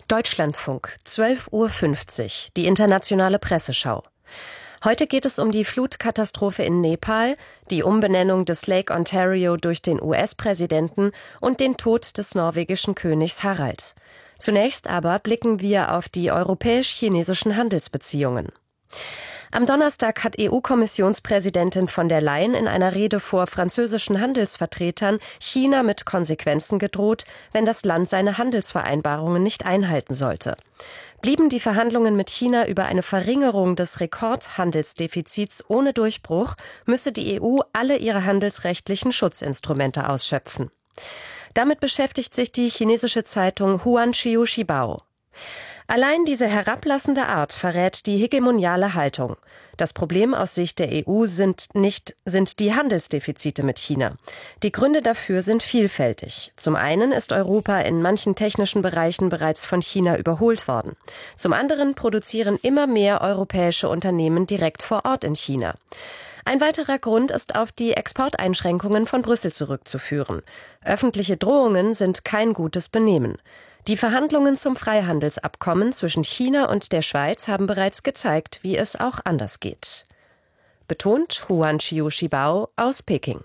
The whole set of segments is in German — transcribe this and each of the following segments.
Deutschlandfunk, 12:50 Uhr, die internationale Presseschau. Heute geht es um die Flutkatastrophe in Nepal, die Umbenennung des Lake Ontario durch den US-Präsidenten und den Tod des norwegischen Königs Harald. Zunächst aber blicken wir auf die europäisch-chinesischen Handelsbeziehungen. Am Donnerstag hat EU-Kommissionspräsidentin von der Leyen in einer Rede vor französischen Handelsvertretern China mit Konsequenzen gedroht, wenn das Land seine Handelsvereinbarungen nicht einhalten sollte. Blieben die Verhandlungen mit China über eine Verringerung des Rekordhandelsdefizits ohne Durchbruch, müsse die EU alle ihre handelsrechtlichen Schutzinstrumente ausschöpfen. Damit beschäftigt sich die chinesische Zeitung Huanqiu Shibao. Allein diese herablassende Art verrät die hegemoniale Haltung. Das Problem aus Sicht der EU sind die Handelsdefizite mit China. Die Gründe dafür sind vielfältig. Zum einen ist Europa in manchen technischen Bereichen bereits von China überholt worden. Zum anderen produzieren immer mehr europäische Unternehmen direkt vor Ort in China. Ein weiterer Grund ist auf die Exporteinschränkungen von Brüssel zurückzuführen. Öffentliche Drohungen sind kein gutes Benehmen. Die Verhandlungen zum Freihandelsabkommen zwischen China und der Schweiz haben bereits gezeigt, wie es auch anders geht. Betont Huanqiu Shibao aus Peking.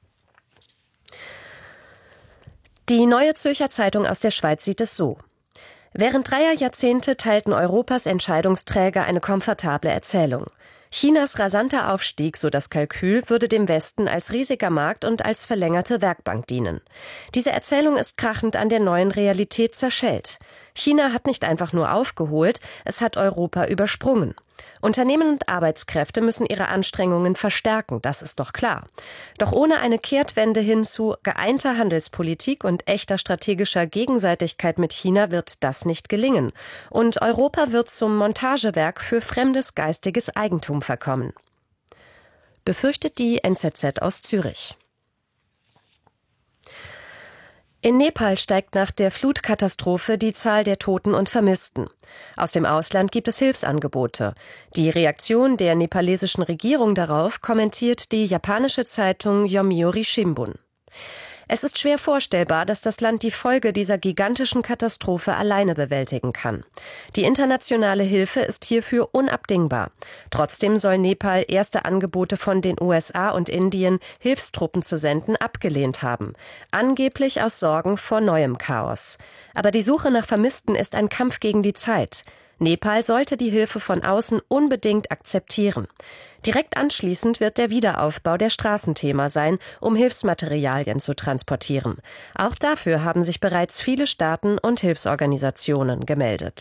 Die Neue Zürcher Zeitung aus der Schweiz sieht es so: Während 3 Jahrzehnte teilten Europas Entscheidungsträger eine komfortable Erzählung. Chinas rasanter Aufstieg, so das Kalkül, würde dem Westen als riesiger Markt und als verlängerte Werkbank dienen. Diese Erzählung ist krachend an der neuen Realität zerschellt. China hat nicht einfach nur aufgeholt, es hat Europa übersprungen. Unternehmen und Arbeitskräfte müssen ihre Anstrengungen verstärken, das ist doch klar. Doch ohne eine Kehrtwende hin zu geeinter Handelspolitik und echter strategischer Gegenseitigkeit mit China wird das nicht gelingen. Und Europa wird zum Montagewerk für fremdes geistiges Eigentum verkommen. Befürchtet die NZZ aus Zürich. In Nepal steigt nach der Flutkatastrophe die Zahl der Toten und Vermissten. Aus dem Ausland gibt es Hilfsangebote. Die Reaktion der nepalesischen Regierung darauf kommentiert die japanische Zeitung Yomiuri Shimbun. Es ist schwer vorstellbar, dass das Land die Folge dieser gigantischen Katastrophe alleine bewältigen kann. Die internationale Hilfe ist hierfür unabdingbar. Trotzdem soll Nepal erste Angebote von den USA und Indien, Hilfstruppen zu senden, abgelehnt haben. Angeblich aus Sorgen vor neuem Chaos. Aber die Suche nach Vermissten ist ein Kampf gegen die Zeit. Nepal sollte die Hilfe von außen unbedingt akzeptieren. Direkt anschließend wird der Wiederaufbau der Straßenthema sein, um Hilfsmaterialien zu transportieren. Auch dafür haben sich bereits viele Staaten und Hilfsorganisationen gemeldet.